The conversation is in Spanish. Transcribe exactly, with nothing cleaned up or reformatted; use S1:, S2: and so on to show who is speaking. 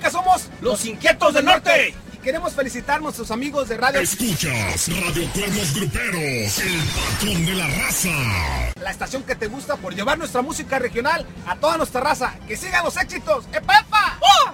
S1: que somos
S2: los Inquietos del Norte.
S1: Y queremos felicitar a nuestros amigos de radio.
S3: Escuchas Radio Cuernos Gruperos, el patrón de la raza.
S1: La estación que te gusta por llevar nuestra música regional a toda nuestra raza. ¡Que sigan los éxitos! ¡Epa, epa! ¡Oh!